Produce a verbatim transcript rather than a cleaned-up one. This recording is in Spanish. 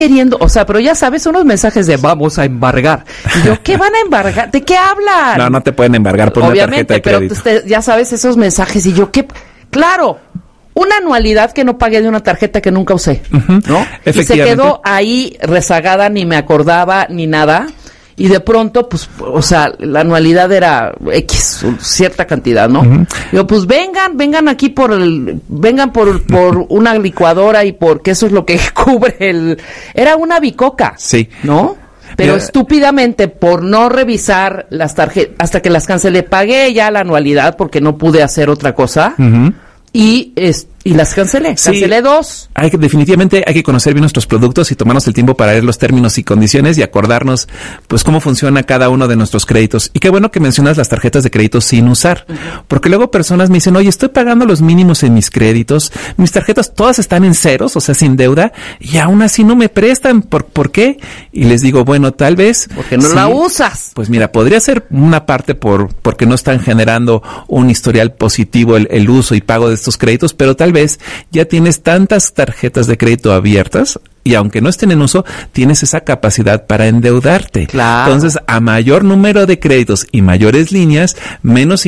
queriendo, o sea, pero ya sabes, unos mensajes de vamos a embargar. Y yo, ¿qué van a embargar? ¿De qué hablan? No, no te pueden embargar por Obviamente, una tarjeta de crédito. Pero usted, ya sabes esos mensajes y yo, ¿qué? Claro, una anualidad que no pagué de una tarjeta que nunca usé, uh-huh. ¿no? Y se quedó ahí rezagada, ni me acordaba, ni nada. Y de pronto, pues, o sea, la anualidad era X, cierta cantidad, ¿no? Uh-huh. Yo, pues, vengan, vengan aquí por el, vengan por, por una licuadora y porque eso es lo que cubre el, era una bicoca. Sí. ¿No? Pero Mira, estúpidamente, por no revisar las tarjetas, hasta que las cancelé, pagué ya la anualidad porque no pude hacer otra cosa. Uh-huh. Y, es, y las cancelé, sí, cancelé dos. Hay que, definitivamente hay que conocer bien nuestros productos y tomarnos el tiempo para leer los términos y condiciones y acordarnos, pues, cómo funciona cada uno de nuestros créditos. Y qué bueno que mencionas las tarjetas de crédito sin usar, uh-huh. porque luego personas me dicen, oye, estoy pagando los mínimos en mis créditos, mis tarjetas todas están en ceros, o sea, sin deuda, y aún así no me prestan, ¿por, por qué? Y les digo, bueno, tal vez... Porque no sí, la usas. Pues mira, podría ser una parte por porque no están generando un historial positivo el, el uso y pago de estos créditos, pero tal vez ya tienes tantas tarjetas de crédito abiertas y aunque no estén en uso, tienes esa capacidad para endeudarte. Claro. Entonces, a mayor número de créditos y mayores líneas, menos